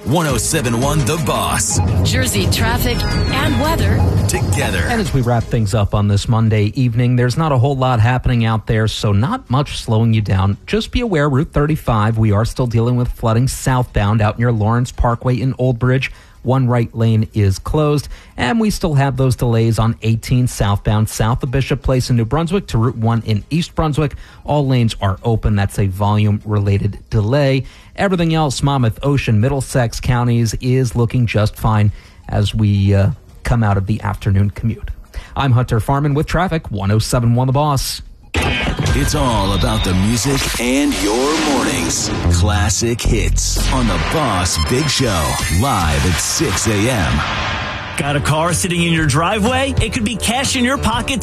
107.1 The Boss. Jersey traffic and weather together. And as we wrap things up on this Monday evening, there's not a whole lot happening out there, so not much slowing you down. Just be aware, Route 35, we are still dealing with flooding southbound out near Lawrence Parkway in Old Bridge. One right lane is closed, and we still have those delays on 18 southbound south of Bishop Place in New Brunswick to Route 1 in East Brunswick. All lanes are open. That's a volume-related delay. Everything else, Monmouth, Ocean, Middlesex counties is looking just fine as we come out of the afternoon commute. I'm Hunter Farman with traffic, 107.1 The Boss. It's all about the music and your mornings. Classic hits on The Boss Big Show, live at 6 a.m. Got a car sitting in your driveway? It could be cash in your pocket